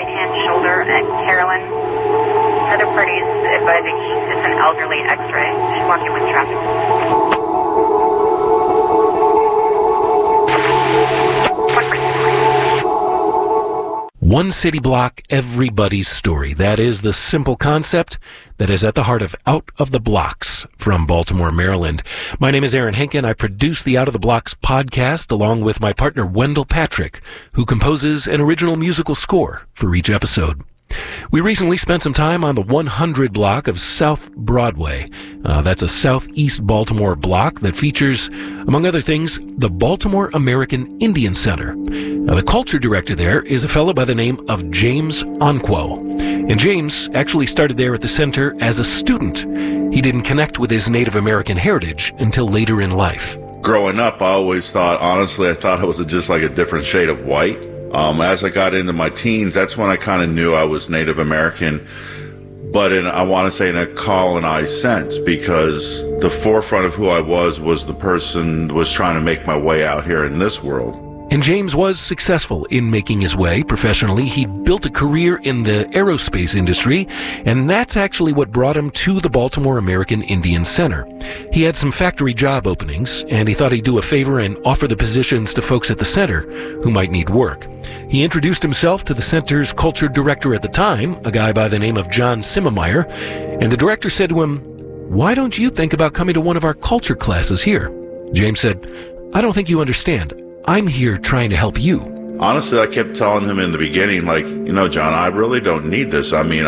right-hand shoulder, and Carolyn. Other parties advising it's an elderly X-ray. She's walking with traffic. One city block, everybody's story. That is the simple concept that is at the heart of Out of the Blocks from Baltimore, Maryland. My name is Aaron Henkin. I produce the Out of the Blocks podcast along with my partner Wendell Patrick, who composes an original musical score for each episode. We recently spent some time on the 100 block of South Broadway. That's a southeast Baltimore block that features, among other things, the Baltimore American Indian Center. Now, the culture director there is a fellow by the name of James Onquo. And James actually started there at the center as a student. He didn't connect with his Native American heritage until later in life. Growing up, I always thought, honestly, I thought I was just like a different shade of white. As I got into my teens, that's when I kind of knew I was Native American, but I want to say in a colonized sense, because the forefront of who I was the person was trying to make my way out here in this world. And James was successful in making his way professionally. He built a career in the aerospace industry, and that's actually what brought him to the Baltimore American Indian Center. He had some factory job openings, and he thought he'd do a favor and offer the positions to folks at the center who might need work. He introduced himself to the center's culture director at the time, a guy by the name of John Simmemeyer, and the director said to him, "Why don't you think about coming to one of our culture classes here?" James said, "I don't think you understand. I'm here trying to help you." Honestly, I kept telling him in the beginning, like, John, I really don't need this. I mean,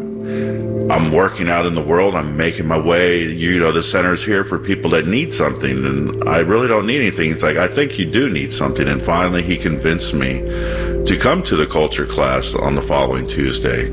I'm working out in the world. I'm making my way. The center's here for people that need something, and I really don't need anything. He's like, I think you do need something. And finally, he convinced me to come to the culture class on the following Tuesday.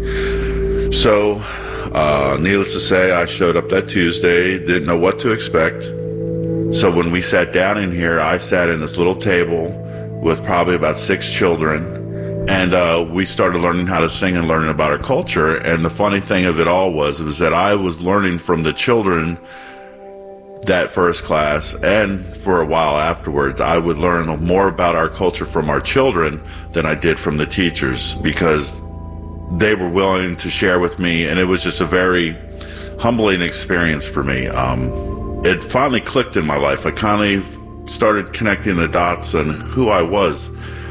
So, needless to say, I showed up that Tuesday, didn't know what to expect. So when we sat down in here, I sat in this little table with probably about 6 children, and we started learning how to sing and learning about our culture. And the funny thing of it all was that I was learning from the children that first class, and for a while afterwards, I would learn more about our culture from our children than I did from the teachers, because they were willing to share with me, and it was just a very humbling experience for me. It finally clicked in my life. I kind of started connecting the dots on who I was.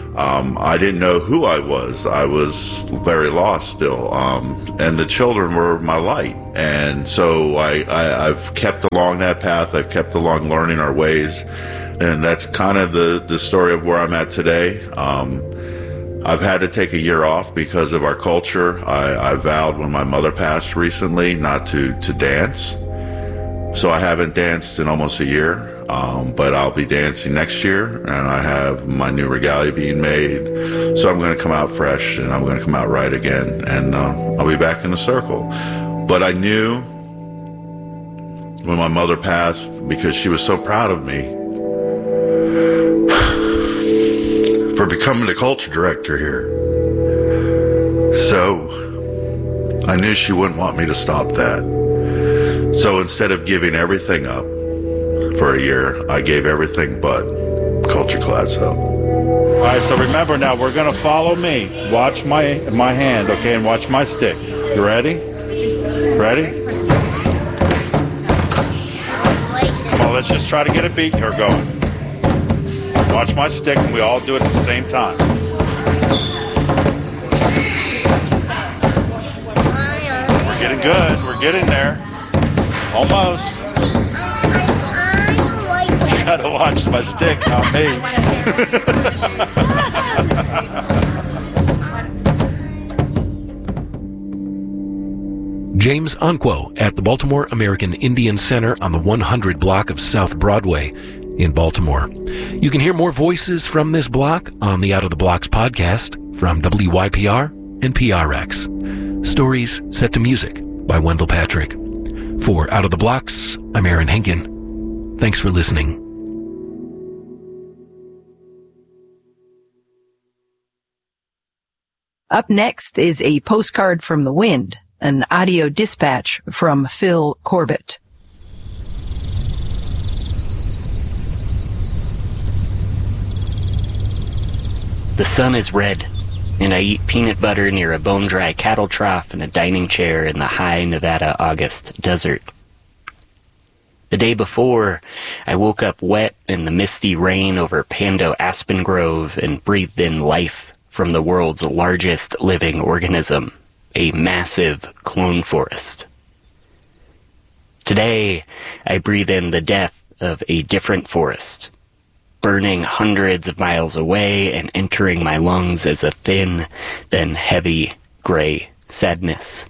I didn't know who I was. I was very lost still. And the children were my light. And so I've kept along that path. I've kept along learning our ways. And that's kind of the story of where I'm at today. I've had to take a year off because of our culture. I vowed when my mother passed recently not to dance. So I haven't danced in almost a year. But I'll be dancing next year, and I have my new regalia being made. So I'm going to come out fresh, and I'm going to come out right again, and I'll be back in the circle. But I knew when my mother passed, because she was so proud of me for becoming the culture director here. So I knew she wouldn't want me to stop that. So instead of giving everything up for a year, I gave everything but culture class up. All right, so remember now, we're going to follow me. Watch my hand, okay, and watch my stick. You ready? Ready? Come on, let's just try to get a beat here going. Watch my stick, and we all do it at the same time. We're getting good. We're getting there. Almost. You gotta watch my stick, not me. James Onquo at the Baltimore American Indian Center on the 100 block of South Broadway in Baltimore. You can hear more voices from this block on the Out of the Blocks podcast from WYPR and PRX. Stories set to music by Wendell Patrick. For Out of the Blocks, I'm Aaron Henkin. Thanks for listening. Up next is a postcard from the wind, an audio dispatch from Phil Corbett. The sun is red. and I eat peanut butter near a bone-dry cattle trough in a dining chair in the high Nevada August desert. The day before, I woke up wet in the misty rain over Pando Aspen Grove and breathed in life from the world's largest living organism, a massive clone forest. Today, I breathe in the death of a different forest, burning hundreds of miles away and entering my lungs as a thin, then heavy, gray sadness.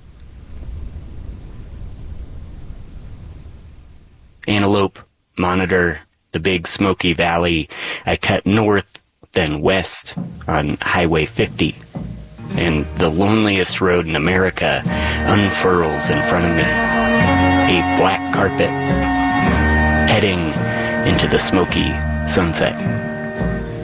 Antelope, Monitor, the Big Smoky Valley. I cut north, then west on Highway 50, and the loneliest road in America unfurls in front of me, a black carpet heading into the smoky sunset.